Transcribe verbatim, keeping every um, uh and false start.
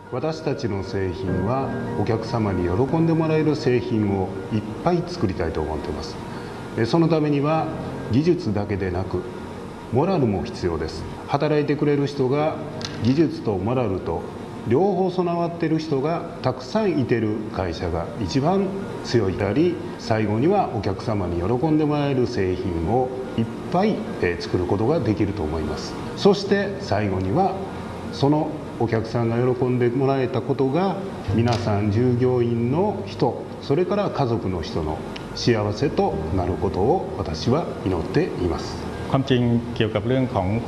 私たちの製品はお客様に喜んでもらえる製品をいっぱい作りたいと思っています。そのためには技術だけでなくモラルも必要です。働いてくれる人が技術とモラルと両方備わっている人がたくさんいてる会社が一番強いであり、最後にはお客様に喜んでもらえる製品をいっぱい作ることができると思います。そして最後にはそのお客さんが喜んでもらえたことが皆さん従業員の人、それから家族の人の幸せとなることを私は祈っています。 ความจริงเกี่ยวกับเรื่องของ